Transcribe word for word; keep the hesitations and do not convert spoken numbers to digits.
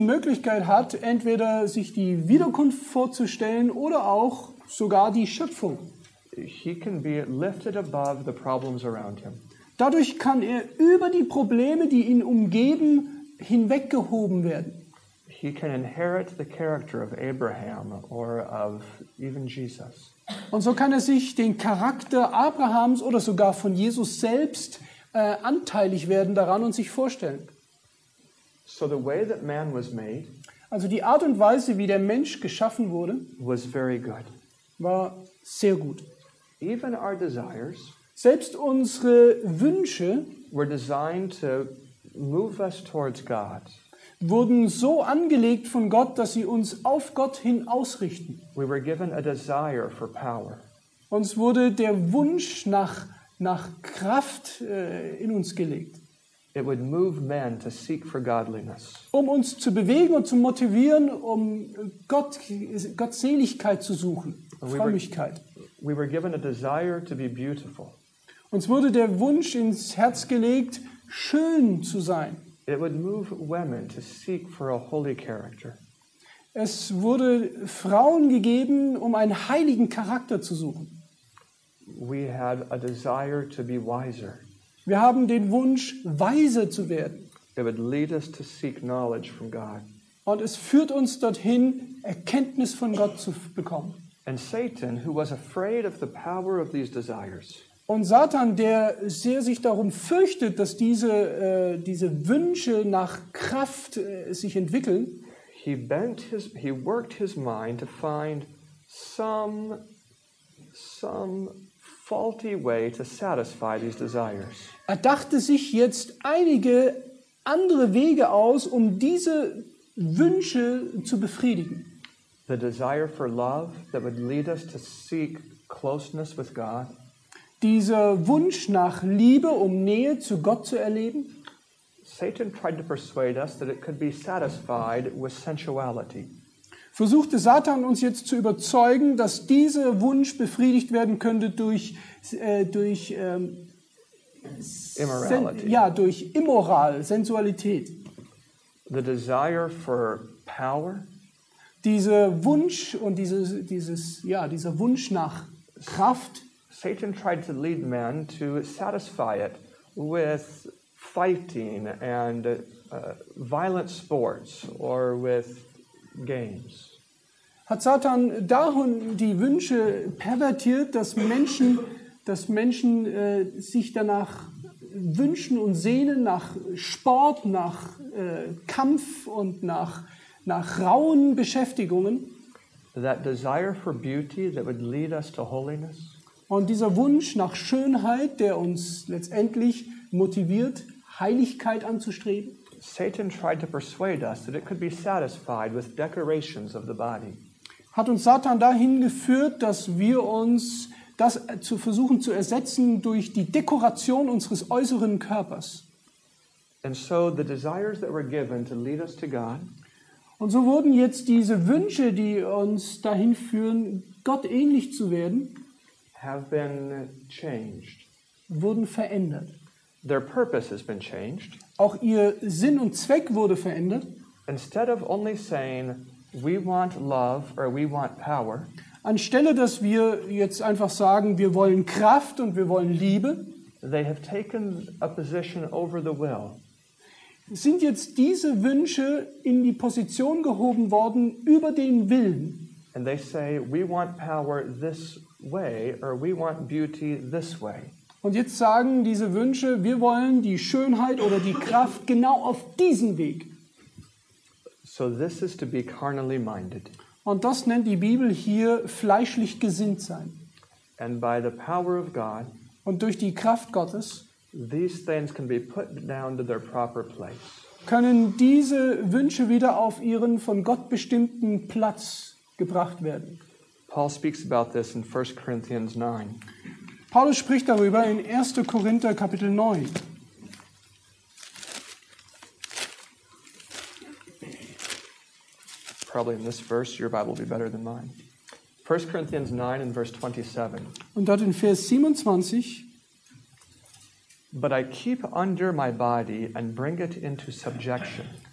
Möglichkeit hat, entweder sich die Wiederkunft vorzustellen oder auch sogar die Schöpfung. He can be lifted above the problems around him. Dadurch kann er über die Probleme, die ihn umgeben, hinweggehoben werden. He can inherit the character of Abraham or of even Jesus. Und so kann er sich den Charakter Abrahams oder sogar von Jesus selbst äh, anteilig werden daran und sich vorstellen. So the way that man was made Also die Art und Weise, wie der Mensch geschaffen wurde, was very good. war sehr gut. Even our desires Selbst unsere Wünsche were designed to move us towards God. wurden so angelegt von Gott, dass sie uns auf Gott hin ausrichten. We were given a desire for power. Uns wurde der Wunsch nach, nach Kraft äh, in uns gelegt, It would move men to seek for godliness. um uns zu bewegen und zu motivieren, um Gott, Gottseligkeit zu suchen, Frömmigkeit. We were given a desire to be beautiful. Uns wurde der Wunsch ins Herz gelegt, schön zu sein. It would move women to seek for a holy character. Es wurde Frauen gegeben, um einen heiligen Charakter zu suchen. We had a desire to be wiser. Wir haben den Wunsch, weiser zu werden. It would lead us to seek knowledge from God. Und es führt uns dorthin, Erkenntnis von Gott zu bekommen. And Satan, who was afraid of the power of these desires, Und Satan, der sehr sich darum fürchtet, dass diese, äh, diese Wünsche nach Kraft äh, sich entwickeln, he bent his, he worked his mind to find some, some faulty way to satisfy these desires. er dachte sich jetzt einige andere Wege aus, um diese Wünsche zu befriedigen. The desire for love that would lead us to seek closeness with God. Dieser Wunsch nach Liebe, um Nähe zu Gott zu erleben. Satan tried to persuade us that it could be satisfied with sensuality. Versuchte Satan uns jetzt zu überzeugen, dass dieser Wunsch befriedigt werden könnte durch, äh, durch, ähm, Immorality. Sen- ja, durch Immoral, Sensualität. The desire for power, Dieser Wunsch und diese, dieses, ja, dieser Wunsch nach Kraft, Satan tried to lead men to satisfy it with fighting and uh, violent sports or with games. hat Satan dahin die Wünsche pervertiert, dass Menschen, dass Menschen äh, sich danach wünschen und sehnen nach Sport, nach äh, Kampf und nach, nach rauen Beschäftigungen. That desire for beauty that would lead us to holiness. Und dieser Wunsch nach Schönheit, der uns letztendlich motiviert, Heiligkeit anzustreben. Satan tried to persuade us that it could be satisfied with decorations of the body. Hat uns Satan dahin geführt, dass wir uns das zu versuchen zu ersetzen durch die Dekoration unseres äußeren Körpers. And so the desires that were given to lead us to God Und so wurden jetzt diese Wünsche, die uns dahin führen, Gott ähnlich zu werden, have been changed. wurden verändert. Their purpose has been changed. Auch ihr Sinn und Zweck wurde verändert. Instead of only saying, we want love or we want power, Anstelle, dass wir jetzt einfach sagen, wir wollen Kraft und wir wollen Liebe, they have taken a position over the will. sind jetzt diese Wünsche in die Position gehoben worden über den Willen. And they say, we want power this way or we want beauty this way. Und jetzt sagen diese Wünsche, wir wollen die Schönheit oder die Kraft genau auf diesen Weg. So this is to be carnally minded. Und das nennt die Bibel hier fleischlich gesinnt sein. And by the power of God, Und durch die Kraft Gottes these things can be put down to their proper place. können diese Wünsche wieder auf ihren von Gott bestimmten Platz gebracht werden. Paul speaks about this in First Corinthians nine. Paulus spricht darüber in erster Korinther Kapitel neun. Probably in this verse, your Bible will be better than mine. First Corinthians nine and verse twenty-seven. Und dort in Vers siebenundzwanzig: But I keep under my body and bring it into subjection,